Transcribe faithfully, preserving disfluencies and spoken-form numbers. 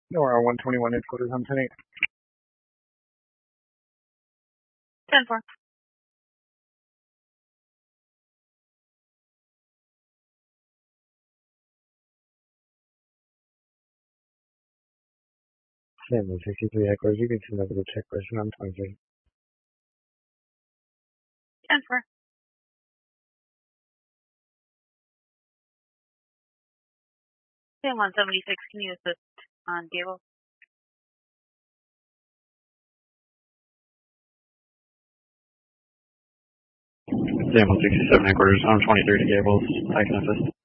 No, our one twenty-one headquarters on ten eight. ten four. Seven sixty-three headquarters, you can send over the check person on twenty-three. ten four. ten one seventy-six, can you assist on Gables? Yeah, one sixty-seven headquarters, I'm twenty-three to Gables. I can assist.